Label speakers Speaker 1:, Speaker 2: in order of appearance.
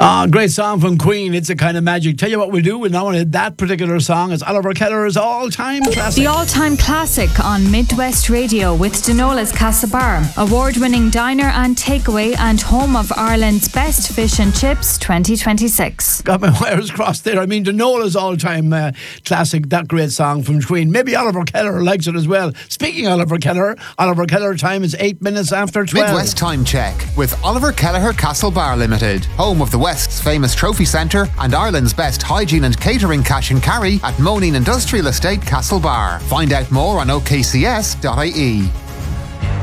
Speaker 1: Great song from Queen. It's a kind of magic. Tell you what we'll do. We'll nominate that particular song as Oliver Keller's all-time classic.
Speaker 2: The all-time classic on Midwest Radio with Donola's Castlebar, award-winning diner and takeaway and home of Ireland's best fish and chips 2026.
Speaker 1: Got my wires crossed there. I mean, Donola's all-time classic, that great song from Queen. Maybe Oliver Keller likes it as well. Speaking of Oliver Keller time is 8 minutes after 12.
Speaker 3: Midwest Time Check with Oliver Kelleher Castlebar Limited, home of the West's famous trophy centre and Ireland's best hygiene and catering cash and carry at Moneen Industrial Estate, Castlebar. Find out more on okcs.ie.